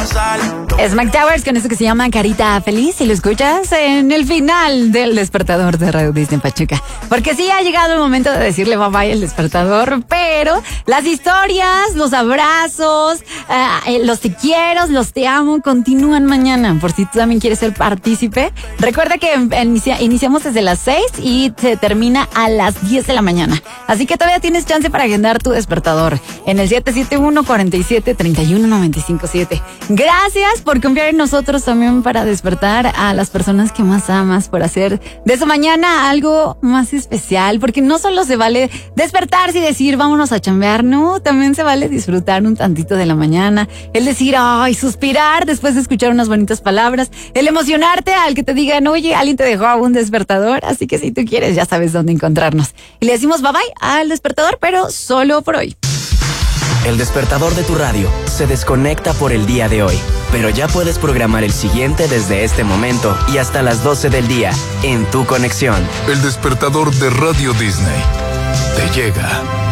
Es Mike Towers con eso que se llama Carita Feliz y lo escuchas en el final del despertador de Radio Disney Pachuca. Porque sí ha llegado el momento de decirle bye bye al despertador, pero las historias, los abrazos, los te quiero, los te amo continúan mañana. Por si tú también quieres ser partícipe. Recuerda que iniciamos desde las 6 y se termina a las 10 de la mañana. Así que todavía tienes chance para agendar tu despertador en el 771-47-31-957. Gracias por confiar en nosotros también para despertar a las personas que más amas, por hacer de su mañana algo más especial, porque no solo se vale despertarse y decir vámonos a chambear, no, también se vale disfrutar un tantito de la mañana, el decir ay, suspirar después de escuchar unas bonitas palabras, el emocionarte al que te digan oye, alguien te dejó un despertador, así que si tú quieres ya sabes dónde encontrarnos. Y le decimos bye bye al despertador, pero solo por hoy. El despertador de tu radio se desconecta por el día de hoy, pero ya puedes programar el siguiente desde este momento y hasta las 12 del día en tu conexión. El despertador de Radio Disney te llega.